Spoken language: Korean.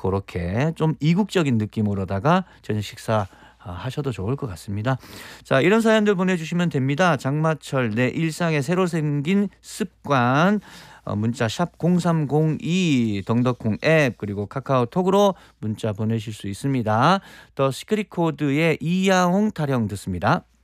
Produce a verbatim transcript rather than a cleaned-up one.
그렇게 좀 이국적인 느낌으로다가 저녁 식사 하셔도 좋을 것 같습니다. 자, 이런 사연들 보내주시면 됩니다. 장마철 내 일상에 새로 생긴 습관 어, 문자 샵 공삼공이 덩더콩 앱 그리고 카카오톡으로 문자 보내실 수 있습니다. 더 시크릿 코드의 이야홍 타령 듣습니다.